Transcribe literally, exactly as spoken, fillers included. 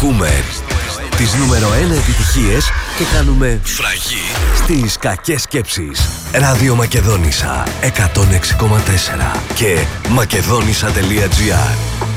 Ακούμε τις νούμερο ένα επιτυχίες και κάνουμε φραγή στις κακές σκέψεις. Ράδιο Μακεδόνισσα εκατόν έξι κόμμα τέσσερα και μακεδόνισσα τελεία τζι άρ.